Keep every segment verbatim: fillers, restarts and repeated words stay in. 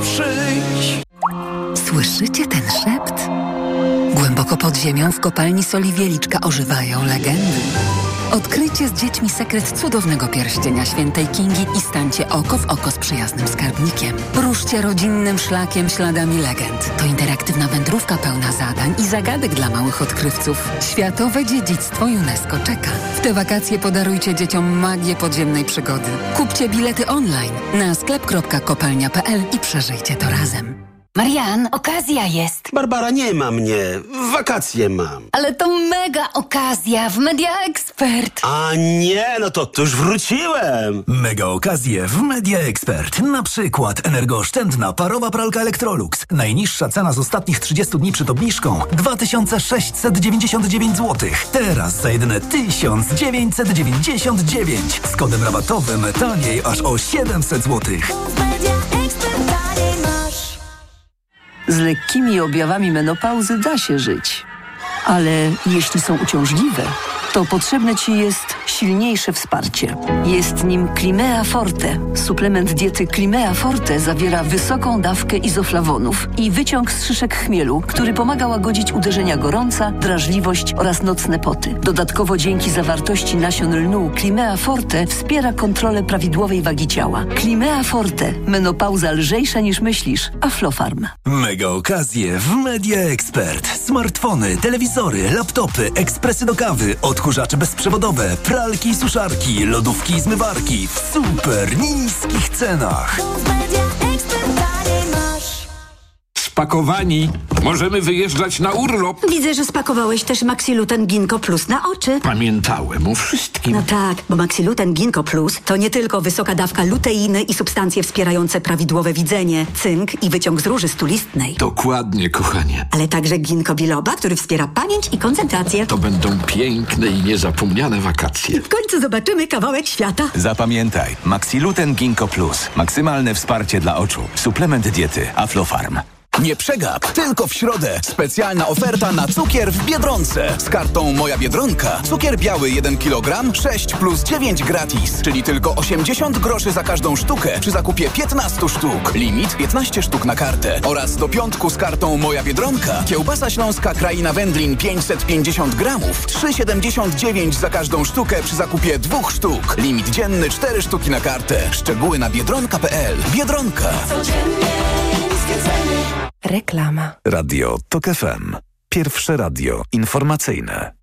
przyjdź. Słyszycie ten szept? Głęboko pod ziemią w kopalni soli Wieliczka ożywają legendy. Odkryjcie z dziećmi sekret cudownego pierścienia świętej Kingi i stańcie oko w oko z przyjaznym skarbnikiem. Ruszcie rodzinnym szlakiem śladami legend. To interaktywna wędrówka pełna zadań i zagadek dla małych odkrywców. Światowe dziedzictwo UNESCO czeka. W te wakacje podarujcie dzieciom magię podziemnej przygody. Kupcie bilety online na sklep kropka kopalnia kropka p l i przeżyjcie to razem. Marian, okazja jest. Barbara, nie ma mnie. Wakacje mam. Ale to mega okazja w Media Expert. A nie, no to, to już wróciłem. Mega okazje w Media Expert. Na przykład energooszczędna parowa pralka Electrolux. Najniższa cena z ostatnich trzydziestu dni przed obniżką dwa tysiące sześćset dziewięćdziesiąt dziewięć złotych. Teraz za jedyne tysiąc dziewięćset dziewięćdziesiąt dziewięć. Z kodem rabatowym taniej aż o siedemset złotych. Z lekkimi objawami menopauzy da się żyć. Ale jeśli są uciążliwe, to potrzebne Ci jest silniejsze wsparcie. Jest nim Climea Forte. Suplement diety Climea Forte zawiera wysoką dawkę izoflawonów i wyciąg z szyszek chmielu, który pomaga łagodzić uderzenia gorąca, drażliwość oraz nocne poty. Dodatkowo dzięki zawartości nasion lnu Climea Forte wspiera kontrolę prawidłowej wagi ciała. Climea Forte. Menopauza lżejsza niż myślisz. Aflofarm. Mega okazje w Media Expert. Smartfony, telewizory, laptopy, ekspresy do kawy, odkurzacze bezprzewodowe, pralki i suszarki, lodówki i zmywarki w super niskich cenach. Spakowani. Możemy wyjeżdżać na urlop. Widzę, że spakowałeś też Maxiluten Ginkgo Plus na oczy. Pamiętałem o wszystkim. No tak, bo Maxiluten Ginkgo Plus to nie tylko wysoka dawka luteiny i substancje wspierające prawidłowe widzenie, cynk i wyciąg z róży stulistnej. Dokładnie, kochanie. Ale także ginkgo biloba, który wspiera pamięć i koncentrację. To będą piękne i niezapomniane wakacje. W końcu zobaczymy kawałek świata. Zapamiętaj, Maxiluten Ginkgo Plus. Maksymalne wsparcie dla oczu. Suplement diety Aflofarm. Nie przegap, tylko w środę. Specjalna oferta na cukier w Biedronce. Z kartą Moja Biedronka. Cukier biały jeden kilogram, sześć plus dziewięć gratis. Czyli tylko osiemdziesiąt groszy za każdą sztukę przy zakupie piętnaście sztuk. Limit piętnaście sztuk na kartę. Oraz do piątku z kartą Moja Biedronka. Kiełbasa śląska Kraina Wędlin pięćset pięćdziesiąt gramów. trzy siedemdziesiąt dziewięć za każdą sztukę przy zakupie dwóch sztuk. Limit dzienny cztery sztuki na kartę. Szczegóły na biedronka kropka p l. Biedronka. Reklama. Radio TOK F M. Pierwsze radio informacyjne.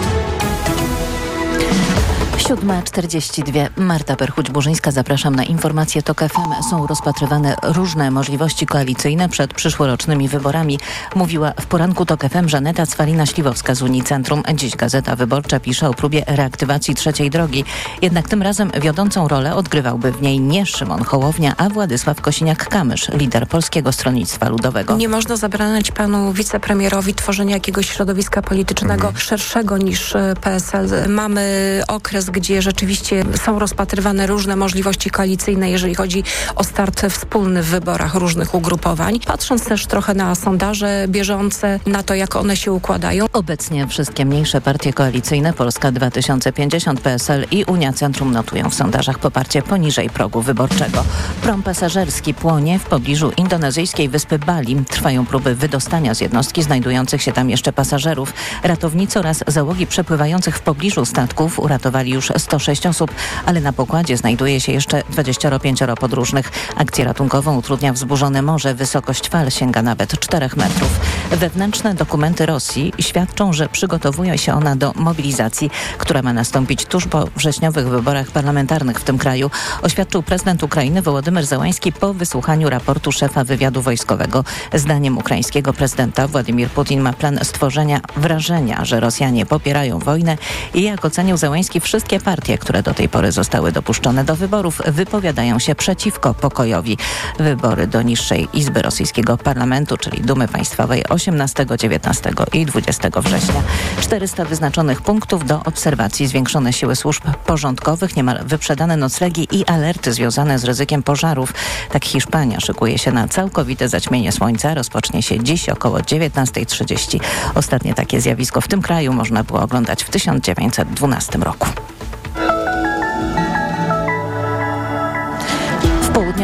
siódma czterdzieści dwa. Marta Perchuć-Burzyńska. Zapraszam na informacje TOK F M. Są rozpatrywane różne możliwości koalicyjne przed przyszłorocznymi wyborami. Mówiła w poranku TOK F M Żaneta Cwalina-Śliwowska z Unii Centrum. Dziś Gazeta Wyborcza pisze o próbie reaktywacji trzeciej drogi. Jednak tym razem wiodącą rolę odgrywałby w niej nie Szymon Hołownia, a Władysław Kosiniak-Kamysz, lider Polskiego Stronnictwa Ludowego. Nie można zabraniać panu wicepremierowi tworzenia jakiegoś środowiska politycznego mhm. szerszego niż P S L. Mamy okres, gdzie rzeczywiście są rozpatrywane różne możliwości koalicyjne, jeżeli chodzi o start wspólny w wyborach różnych ugrupowań. Patrząc też trochę na sondaże bieżące, na to, jak one się układają. Obecnie wszystkie mniejsze partie koalicyjne, Polska dwa tysiące pięćdziesiąt, P S L i Unia Centrum, notują w sondażach poparcie poniżej progu wyborczego. Prom pasażerski płonie w pobliżu indonezyjskiej wyspy Bali. Trwają próby wydostania z jednostki znajdujących się tam jeszcze pasażerów. Ratownicy oraz załogi przepływających w pobliżu statków uratowali już sto sześć osób, ale na pokładzie znajduje się jeszcze dwadzieścia pięć podróżnych. Akcję ratunkową utrudnia wzburzone morze. Wysokość fal sięga nawet czterech metrów. Wewnętrzne dokumenty Rosji świadczą, że przygotowuje się ona do mobilizacji, która ma nastąpić tuż po wrześniowych wyborach parlamentarnych w tym kraju, oświadczył prezydent Ukrainy Wołodymyr Zełański po wysłuchaniu raportu szefa wywiadu wojskowego. Zdaniem ukraińskiego prezydenta Władimir Putin ma plan stworzenia wrażenia, że Rosjanie popierają wojnę i, jak ocenił Zełański, wszystkie partie, które do tej pory zostały dopuszczone do wyborów, wypowiadają się przeciwko pokojowi. Wybory do niższej izby rosyjskiego parlamentu, czyli Dumy Państwowej, osiemnastego, dziewiętnastego i dwudziestego września. czterysta wyznaczonych punktów do obserwacji, zwiększone siły służb porządkowych, niemal wyprzedane noclegi i alerty związane z ryzykiem pożarów. Tak Hiszpania szykuje się na całkowite zaćmienie słońca. Rozpocznie się dziś około dziewiętnasta trzydzieści. Ostatnie takie zjawisko w tym kraju można było oglądać w tysiąc dziewięćset dwunastym roku.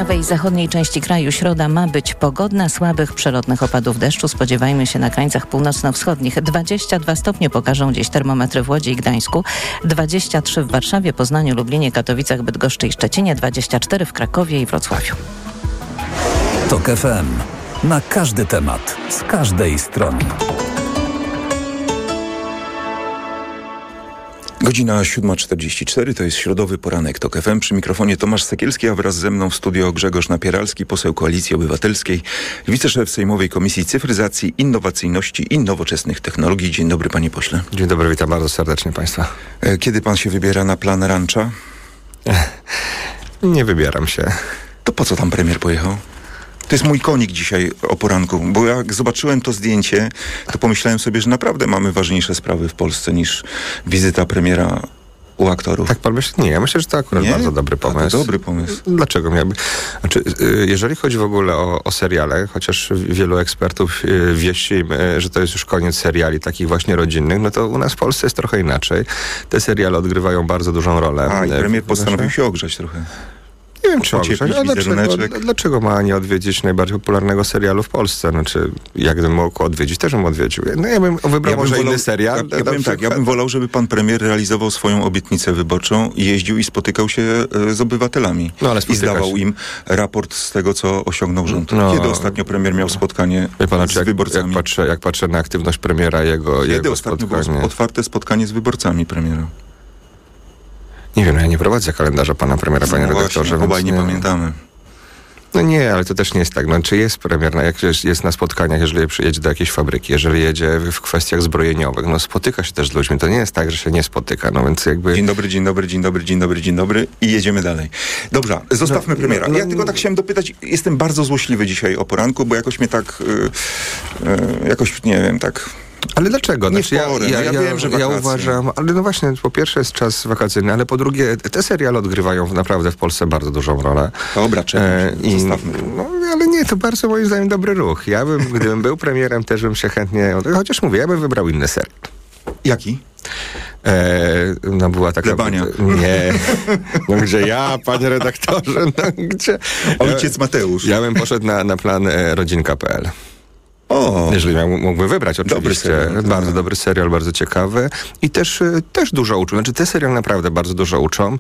południowej i zachodniej części kraju środa ma być pogodna, słabych przelotnych opadów deszczu spodziewajmy się na krańcach północno-wschodnich. dwadzieścia dwa stopnie pokażą dziś termometry w Łodzi i Gdańsku, dwadzieścia trzy w Warszawie, Poznaniu, Lublinie, Katowicach, Bydgoszczy i Szczecinie, dwadzieścia cztery w Krakowie i Wrocławiu. TOK F M. Na każdy temat, z każdej strony. Godzina siódma czterdzieści cztery, to jest środowy poranek TOK F M. Przy mikrofonie Tomasz Sekielski, a wraz ze mną w studio Grzegorz Napieralski, poseł Koalicji Obywatelskiej, wiceszef Sejmowej Komisji Cyfryzacji, Innowacyjności i Nowoczesnych Technologii. Dzień dobry, panie pośle. Dzień dobry, witam bardzo serdecznie państwa. Kiedy pan się wybiera na plan rancza? Nie wybieram się. To po co tam premier pojechał? To jest mój konik dzisiaj o poranku, bo jak zobaczyłem to zdjęcie, to pomyślałem sobie, że naprawdę mamy ważniejsze sprawy w Polsce niż wizyta premiera u aktorów. Tak pan myśli? Nie, ja myślę, że to akurat Nie? bardzo dobry pomysł. A to dobry pomysł. Dlaczego miałby? Znaczy, jeżeli chodzi w ogóle o, o seriale, chociaż wielu ekspertów wieści, że to jest już koniec seriali takich właśnie rodzinnych, no to u nas w Polsce jest trochę inaczej. Te seriale odgrywają bardzo dużą rolę. A, i premier postanowił się ogrzać trochę. Nie wiem, czy ogrzać. A dlaczego, dlaczego ma nie odwiedzić najbardziej popularnego serialu w Polsce? Znaczy, jak gdybym mógł odwiedzić, też bym odwiedził. No ja bym wybrał ja może bym wolał, inny serial. Ja, ja, powiem tak, ja bym wolał, żeby pan premier realizował swoją obietnicę wyborczą i jeździł i spotykał się z obywatelami. No, ale I zdawał się. im raport z tego, co osiągnął rząd. No, Kiedy ostatnio premier miał spotkanie pan, z jak, wyborcami? Jak patrzę, jak patrzę na aktywność premiera, jego, Kiedy jego ostatnio spotkanie? było otwarte spotkanie z wyborcami premiera? Nie wiem, ja nie prowadzę kalendarza pana premiera, panie no redaktorze. Właśnie, obaj nie, nie pamiętamy. No nie, ale to też nie jest tak. No, czy jest premier, no, jak jest, jest na spotkaniach, jeżeli przyjedzie do jakiejś fabryki, jeżeli jedzie w kwestiach zbrojeniowych, no spotyka się też z ludźmi. To nie jest tak, że się nie spotyka. No więc jakby... Dzień dobry, dzień dobry, dzień dobry, dzień dobry, dzień dobry i jedziemy dalej. Dobrze, zostawmy no, premiera. Ja tylko tak chciałem dopytać, jestem bardzo złośliwy dzisiaj o poranku, bo jakoś mnie tak, yy, yy, jakoś, nie wiem, tak... Ale dlaczego? Znaczy, ja, porę, ja, no ja, ja, wiem, że ja uważam, ale no właśnie, po pierwsze jest czas wakacyjny, ale po drugie, te seriale odgrywają naprawdę w Polsce bardzo dużą rolę. Dobra, czekam, e, i, no, ale nie, to bardzo moim zdaniem dobry ruch. Ja bym, gdybym był premierem, też bym się chętnie, chociaż mówię, ja bym wybrał inny serial. Jaki? E, no była taka... Plebania. Nie. No gdzie ja, panie redaktorze, no gdzie... Ojciec Mateusz. Ja bym poszedł na, na plan e, rodzinka kropka p l. O, jeżeli ja mógłbym wybrać, oczywiście. Dobry serial, bardzo tak. dobry serial, bardzo ciekawy. I też, też dużo uczą. Znaczy, te seriale naprawdę bardzo dużo uczą.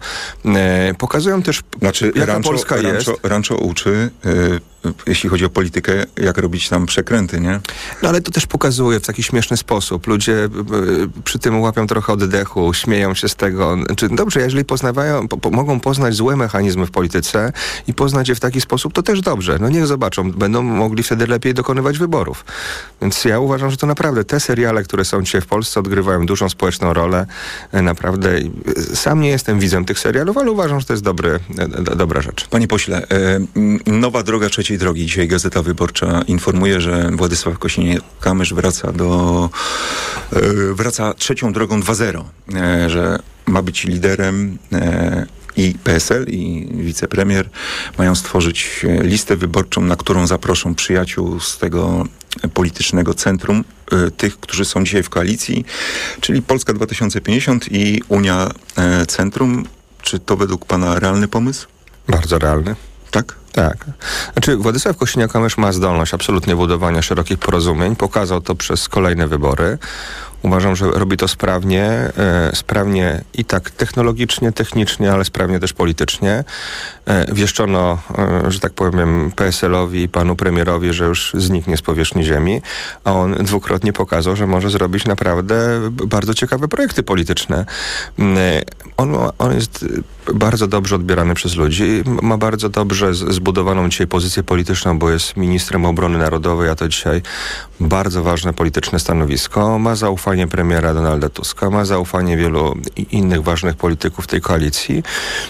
E, pokazują też, znaczy, jaka Rancho, Polska Rancho, jest. Rancho uczy, y, jeśli chodzi o politykę, jak robić tam przekręty, nie? No ale to też pokazuje w taki śmieszny sposób. Ludzie y, przy tym łapią trochę oddechu, śmieją się z tego. Znaczy, dobrze, jeżeli poznawają, po, po, mogą poznać złe mechanizmy w polityce i poznać je w taki sposób, to też dobrze. No niech zobaczą. Będą mogli wtedy lepiej dokonywać wyborów. Więc ja uważam, że to naprawdę te seriale, które są dzisiaj w Polsce, odgrywają dużą społeczną rolę. Naprawdę sam nie jestem widzem tych serialów, ale uważam, że to jest dobry, do, dobra rzecz. Panie pośle, e, nowa droga trzeciej drogi. Dzisiaj Gazeta Wyborcza informuje, że Władysław Kosiniak-Kamysz wraca do e, wraca trzecią drogą dwa zero. E, że ma być liderem e, i P S L, i wicepremier mają stworzyć listę wyborczą, na którą zaproszą przyjaciół z tego politycznego centrum, y, tych, którzy są dzisiaj w koalicji, czyli Polska dwa tysiące pięćdziesiąt i Unia y, Centrum. Czy to według pana realny pomysł? Bardzo realny. Tak? Tak. Znaczy Władysław Kosiniak-Kamysz ma zdolność absolutnie budowania szerokich porozumień. Pokazał to przez kolejne wybory. Uważam, że robi to sprawnie, e, sprawnie i tak technologicznie, technicznie, ale sprawnie też politycznie. E, wieszczono, e, że tak powiem, P S L-owi i panu premierowi, że już zniknie z powierzchni ziemi, a on dwukrotnie pokazał, że może zrobić naprawdę bardzo ciekawe projekty polityczne. E, on, on jest bardzo dobrze odbierany przez ludzi, ma bardzo dobrze z, zbudowaną dzisiaj pozycję polityczną, bo jest ministrem obrony narodowej, a to dzisiaj bardzo ważne polityczne stanowisko. Ma zaufanie premiera Donalda Tuska, ma zaufanie wielu innych ważnych polityków tej koalicji.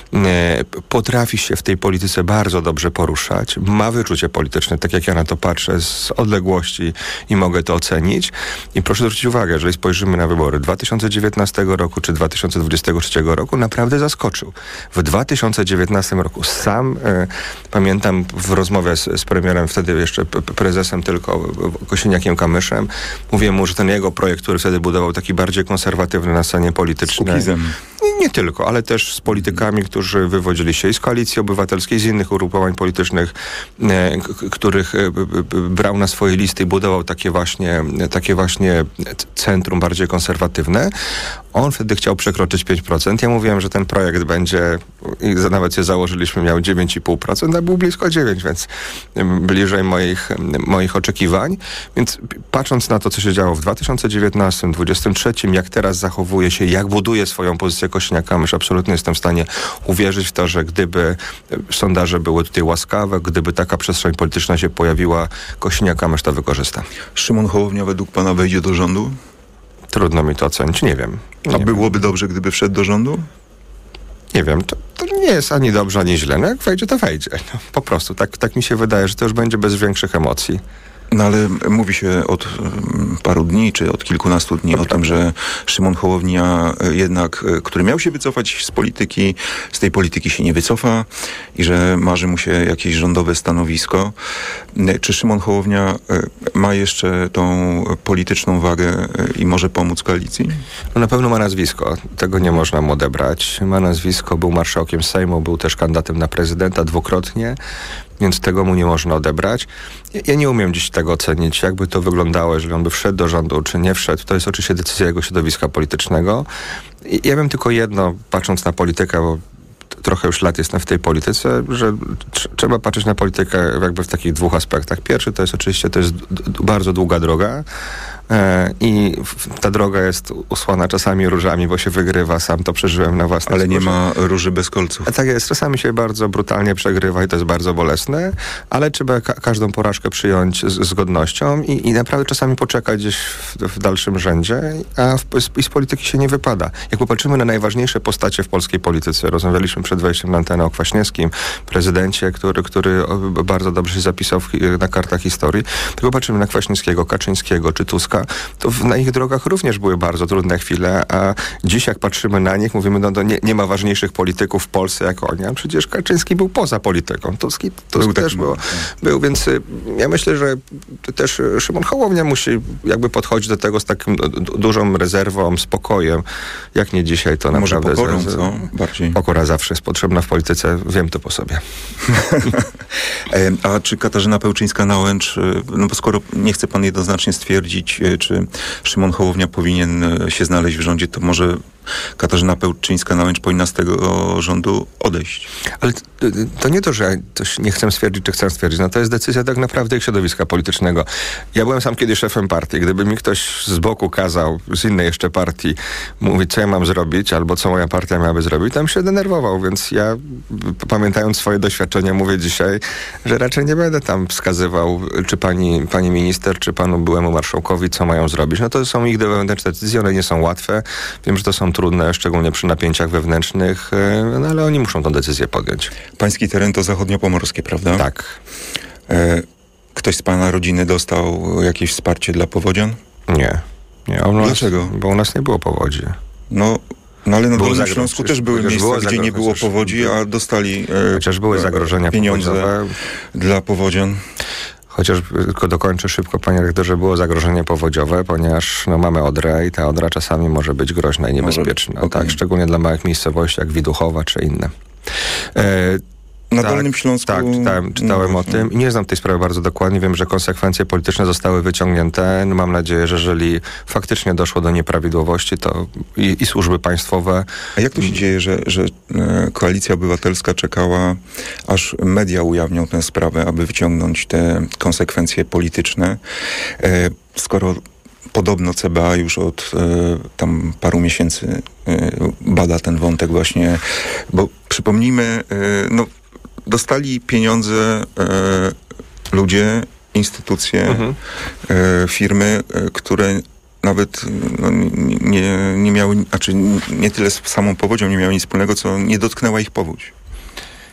Potrafi się w tej polityce bardzo dobrze poruszać. Ma wyczucie polityczne, tak jak ja na to patrzę z odległości i mogę to ocenić. I proszę zwrócić uwagę, jeżeli spojrzymy na wybory dwa tysiące dziewiętnastego roku czy dwa tysiące dwudziestego trzeciego roku, naprawdę zaskoczył. W dwa tysiące dziewiętnastym roku sam e, pamiętam w rozmowie z, z premierem, wtedy jeszcze p- prezesem tylko Kosiniakiem-Kamyszem, mówiłem mu, że ten jego projekt, który wtedy budował, taki bardziej konserwatywny na scenie politycznej. Z Kukizem. Nie, Nie tylko, ale też z politykami, którzy wywodzili się i z Koalicji Obywatelskiej, z innych ugrupowań politycznych, e, k- których e, b, b, brał na swoje listy i budował takie właśnie, takie właśnie centrum bardziej konserwatywne. On wtedy chciał przekroczyć pięć procent. Ja mówiłem, że ten projekt będzie, i nawet je założyliśmy, miał dziewięć i pół procent, a był blisko dziewięć, więc bliżej moich, moich oczekiwań. Więc patrząc na to, co się działo w dwa tysiące dziewiętnastym, dwudziestym trzecim, jak teraz zachowuje się, jak buduje swoją pozycję Kosiniak-Kamysz, absolutnie jestem w stanie uwierzyć w to, że gdyby sondaże były tutaj łaskawe, gdyby taka przestrzeń polityczna się pojawiła, Kosiniak-Kamysz to wykorzysta. Szymon Hołownia według pana wejdzie do rządu? Trudno mi to ocenić, nie wiem. Nie A wiem. byłoby dobrze, gdyby wszedł do rządu? Nie wiem, to, to nie jest ani dobrze, ani źle. No jak wejdzie, to wejdzie. No, po prostu, tak, tak mi się wydaje, że to już będzie bez większych emocji. No ale mówi się od um, paru dni, czy od kilkunastu dni o tym, że Szymon Hołownia jednak, który miał się wycofać z polityki, z tej polityki się nie wycofa i że marzy mu się jakieś rządowe stanowisko. Czy Szymon Hołownia ma jeszcze tą polityczną wagę i może pomóc koalicji? No na pewno ma nazwisko. Tego nie można mu odebrać. Ma nazwisko, był marszałkiem Sejmu, był też kandydatem na prezydenta dwukrotnie, więc tego mu nie można odebrać. Ja, ja nie umiem dziś tego ocenić, jakby to wyglądało, jeżeli on by wszedł do rządu, czy nie wszedł. To jest oczywiście decyzja jego środowiska politycznego. I ja wiem tylko jedno, patrząc na politykę, bo trochę już lat jestem w tej polityce, że tr- trzeba patrzeć na politykę jakby w takich dwóch aspektach. Pierwszy to jest oczywiście, to jest d- d- bardzo długa droga e, i w, ta droga jest usłana czasami różami, bo się wygrywa, sam to przeżyłem na własnej Ale nie skórze. ma róży bez kolców. A tak jest, czasami się bardzo brutalnie przegrywa i to jest bardzo bolesne, ale trzeba ka- każdą porażkę przyjąć z, z godnością i, i naprawdę czasami poczekać gdzieś w, w dalszym rzędzie, a w, z, i z polityki się nie wypada. Jak popatrzymy na najważniejsze postacie w polskiej polityce, rozmawialiśmy przed wejściem na antenę o Kwaśniewskim, prezydencie, który, który bardzo dobrze się zapisał w, na kartach historii, tylko patrzymy na Kwaśniewskiego, Kaczyńskiego czy Tuska, to w, na ich drogach również były bardzo trudne chwile, a dziś jak patrzymy na nich, mówimy, no to nie, nie ma ważniejszych polityków w Polsce jak oni, a przecież Kaczyński był poza polityką, Tusk, Tusk był też był, był, więc y, ja myślę, że też Szymon Hołownia musi jakby podchodzić do tego z taką d- d- dużą rezerwą, spokojem, jak nie dzisiaj, to Może naprawdę... pokorą, z- z- co? Bardziej. Pokora zawsze jest potrzebna w polityce, wiem to po sobie. E, A czy Katarzyna Pełczyńska-Nałęcz, e, no bo skoro nie chce pan jednoznacznie stwierdzić, e, czy Szymon Hołownia powinien e, się znaleźć w rządzie, to może Katarzyna Pełczyńska-Nałęcz powinna z tego rządu odejść. Ale to, to nie to, że ja coś nie chcę stwierdzić, czy chcę stwierdzić. No to jest decyzja tak naprawdę ich środowiska politycznego. Ja byłem sam kiedyś szefem partii. Gdyby mi ktoś z boku kazał, z innej jeszcze partii, mówić, co ja mam zrobić, albo co moja partia miałaby zrobić, tam się denerwował. Więc ja, pamiętając swoje doświadczenia, mówię dzisiaj, że raczej nie będę tam wskazywał, czy pani, pani minister, czy panu byłemu marszałkowi, co mają zrobić. No to są ich wewnętrzne decyzje, one nie są łatwe. Wiem, że to są trudne, szczególnie przy napięciach wewnętrznych, no ale oni muszą tę decyzję podjąć. Pański teren to zachodniopomorskie, prawda? Tak. E, ktoś z pana rodziny dostał jakieś wsparcie dla powodzian? Nie. nie u nas, Dlaczego? Bo u nas nie było powodzi. No, no ale na Było Dolnym zagro- Śląsku też były chociaż miejsca, było gdzie zagro- nie było chociaż- powodzi, a dostali e, Chociaż były zagrożenia pieniądze powodziowe. dla powodzian. Chociaż tylko dokończę szybko, panie rektorze, było zagrożenie powodziowe, ponieważ no, mamy Odrę i ta Odra czasami może być groźna i niebezpieczna. Może, okay. Tak, szczególnie dla małych miejscowości jak Widuchowa czy inne. E, Na tak, Dolnym Śląsku... Tak, czytałem, czytałem no, o tym. Nie znam tej sprawy bardzo dokładnie. Wiem, że konsekwencje polityczne zostały wyciągnięte. No, mam nadzieję, że jeżeli faktycznie doszło do nieprawidłowości, to i, i służby państwowe... A jak to się dzieje, że, że e, Koalicja Obywatelska czekała, aż media ujawnią tę sprawę, aby wyciągnąć te konsekwencje polityczne, e, skoro podobno C B A już od e, tam paru miesięcy e, bada ten wątek właśnie, bo przypomnijmy, e, no dostali pieniądze e, ludzie, instytucje, mhm. e, firmy, e, które nawet no, nie, nie miały, znaczy nie tyle z samą powodzią nie miały nic wspólnego, co nie dotknęła ich powódź.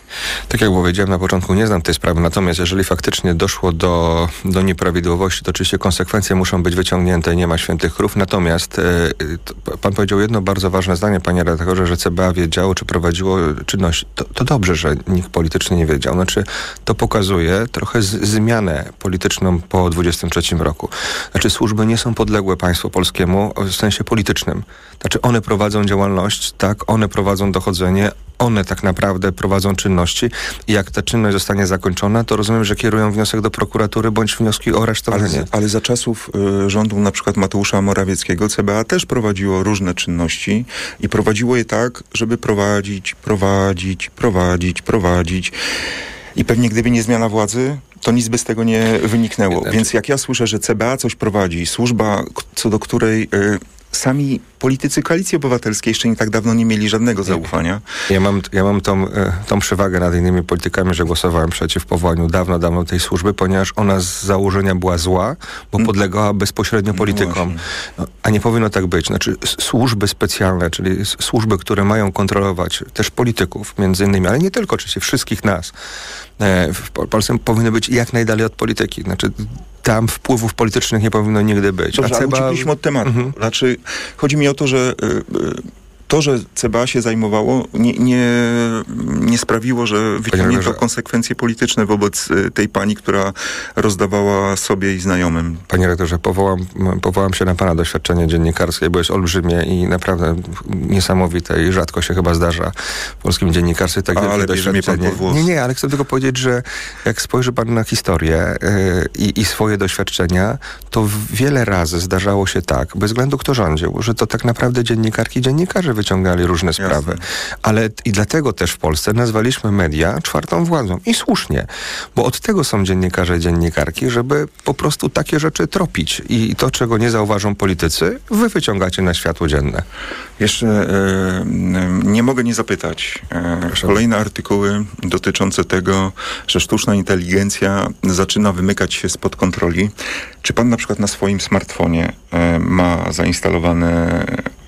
Tak jak powiedziałem na początku, nie znam tej sprawy, natomiast jeżeli faktycznie doszło do, do nieprawidłowości, to oczywiście konsekwencje muszą być wyciągnięte, nie ma świętych krów. Natomiast e, to, pan powiedział jedno bardzo ważne zdanie, panie redaktorze, że C B A wiedziało, czy prowadziło czynność. To, to dobrze, że nikt politycznie nie wiedział. Znaczy, to pokazuje trochę z, zmianę polityczną po dwudziestym trzecim roku. Znaczy, służby nie są podległe państwu polskiemu w sensie politycznym. Znaczy, one prowadzą działalność, tak, one prowadzą dochodzenie, one tak naprawdę prowadzą czynności i jak ta czynność zostanie zakończona, to rozumiem, że kierują wniosek do prokuratury bądź wnioski o aresztowanie. Ale, ale za czasów y, rządu na przykład Mateusza Morawieckiego C B A też prowadziło różne czynności i prowadziło je tak, żeby prowadzić, prowadzić, prowadzić, prowadzić. I pewnie gdyby nie zmiana władzy, to nic by z tego nie wyniknęło. Więc jak ja słyszę, że C B A coś prowadzi, służba, co do której y, sami politycy Koalicji Obywatelskiej jeszcze nie tak dawno nie mieli żadnego zaufania. Ja mam, ja mam tą, tą przewagę nad innymi politykami, że głosowałem przeciw powołaniu dawno, dawno tej służby, ponieważ ona z założenia była zła, bo podlegała bezpośrednio politykom. No, a nie powinno tak być. Znaczy służby specjalne, czyli służby, które mają kontrolować też polityków między innymi, ale nie tylko, oczywiście wszystkich nas. W Polsce powinny być jak najdalej od polityki. Znaczy tam wpływów politycznych nie powinno nigdy być. Dobrze, a ale C B A... uciekliśmy od tematu. Mhm. Znaczy, chodzi mi o to, że y, to, że C B A się zajmowało, nie, nie, nie sprawiło, że wyciągnięto konsekwencje polityczne wobec y, tej pani, która rozdawała sobie i znajomym. Panie rektorze, powołam, powołam się na pana doświadczenie dziennikarskie, bo jest olbrzymie i naprawdę niesamowite i rzadko się chyba zdarza w polskim dziennikarstwie tak wielkie doświadczenie. Nie, nie, ale chcę tylko powiedzieć, że jak spojrzy pan na historię yy, i, i swoje doświadczenia, to wiele razy zdarzało się tak, bez względu kto rządził, że to tak naprawdę dziennikarki i dziennikarze wyciągali różne sprawy. Jasne. Ale i dlatego też w Polsce nazwaliśmy media czwartą władzą. I słusznie, bo od tego są dziennikarze i dziennikarki, żeby po prostu takie rzeczy tropić. I to, czego nie zauważą politycy, wy wyciągacie na światło dzienne. Jeszcze e, nie mogę nie zapytać. E, kolejne artykuły dotyczące tego, że sztuczna inteligencja zaczyna wymykać się spod kontroli. Czy pan na przykład na swoim smartfonie e, ma zainstalowane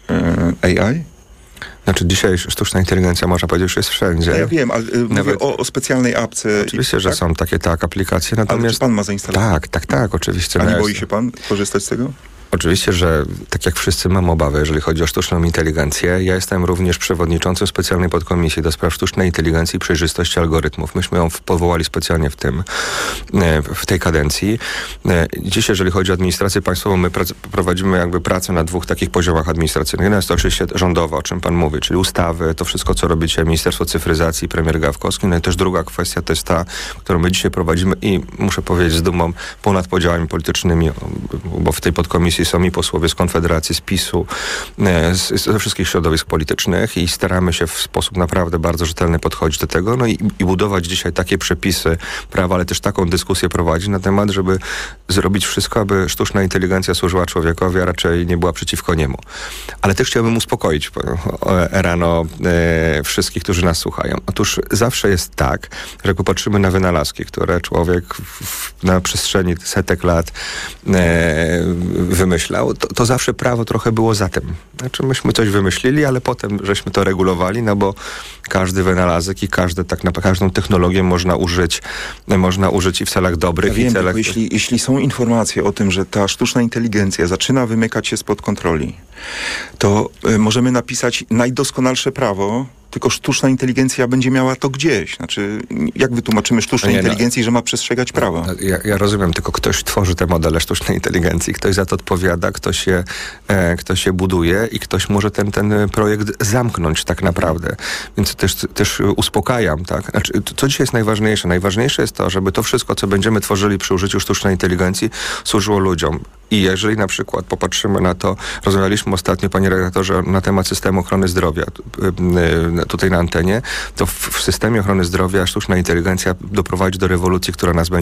e, A I? Znaczy dzisiaj sztuczna inteligencja, można powiedzieć, że jest wszędzie. Ja wiem, ale y, Nawet... mówię o, o specjalnej apce. Oczywiście, i, że tak? są takie tak aplikacje. Natomiast... Ale czy pan ma zainstalowane? Tak, tak, tak, oczywiście. A nie boi się pan korzystać z tego? Oczywiście, że tak jak wszyscy mam obawy, jeżeli chodzi o sztuczną inteligencję. Ja jestem również przewodniczącym specjalnej podkomisji do spraw sztucznej inteligencji i przejrzystości algorytmów. Myśmy ją powołali specjalnie w tym, w tej kadencji. Dziś, jeżeli chodzi o administrację państwową, my prac- prowadzimy jakby pracę na dwóch takich poziomach administracyjnych. Jedna jest to oczywiście rządowa, o czym pan mówi, czyli ustawy, to wszystko, co robi dzisiaj Ministerstwo Cyfryzacji, premier Gawkowski. No i też druga kwestia to jest ta, którą my dzisiaj prowadzimy i muszę powiedzieć z dumą ponad podziałami politycznymi, bo w tej podkomisji są i posłowie z Konfederacji, z PiSu, z, ze wszystkich środowisk politycznych i staramy się w sposób naprawdę bardzo rzetelny podchodzić do tego, no i, i budować dzisiaj takie przepisy prawa, ale też taką dyskusję prowadzić na temat, żeby zrobić wszystko, aby sztuczna inteligencja służyła człowiekowi, a raczej nie była przeciwko niemu. Ale też chciałbym uspokoić rano e, wszystkich, którzy nas słuchają. Otóż zawsze jest tak, że jak popatrzymy na wynalazki, które człowiek w, na przestrzeni setek lat e, wymyślał, to, to zawsze prawo trochę było za tym. Znaczy myśmy coś wymyślili, ale potem żeśmy to regulowali, no bo każdy wynalazek i każdy, tak na każdą technologię można użyć, można użyć i w celach dobrych, ja i w celach... Jeśli, jeśli są informacje o tym, że ta sztuczna inteligencja zaczyna wymykać się spod kontroli, to y, możemy napisać najdoskonalsze prawo, tylko sztuczna inteligencja będzie miała to gdzieś. Znaczy, jak wytłumaczymy sztucznej nie, inteligencji, no, że ma przestrzegać prawa? No, ja, ja rozumiem, tylko ktoś tworzy te modele sztucznej inteligencji, ktoś za to odpowiada, ktoś się, e, ktoś się buduje i ktoś może ten, ten projekt zamknąć tak naprawdę. Więc też, też uspokajam, tak? Znaczy, co dzisiaj jest najważniejsze? Najważniejsze jest to, żeby to wszystko, co będziemy tworzyli przy użyciu sztucznej inteligencji, służyło ludziom. I jeżeli na przykład popatrzymy na to, rozmawialiśmy ostatnio, panie redaktorze, na temat systemu ochrony zdrowia, tutaj na antenie, to w, w systemie ochrony zdrowia sztuczna inteligencja doprowadzi do rewolucji, która nas będzie